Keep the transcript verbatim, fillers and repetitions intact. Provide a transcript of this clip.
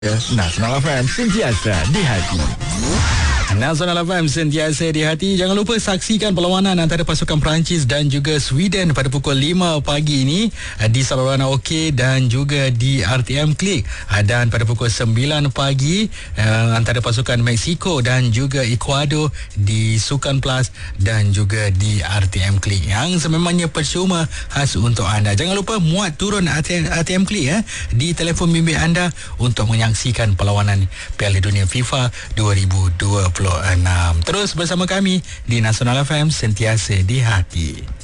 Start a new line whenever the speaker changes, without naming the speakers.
Nasional F M sentiasa di hati.
Nasional F M sentiasa di hati. Jangan lupa saksikan perlawanan antara pasukan Perancis dan juga Sweden pada pukul lima pagi ini di saluran OK dan juga di R T M Klik. Dan pada pukul sembilan pagi antara pasukan Mexico dan juga Ecuador di Sukan Plus dan juga di R T M Klik. Yang sememangnya percuma khas untuk anda. Jangan lupa muat turun R T M, R T M Klik ya, di telefon bimbit anda untuk menyaksikan perlawanan Piala Dunia FIFA dua ribu dua puluh enam. Terus bersama kami di Nasional F M sentiasa di hati.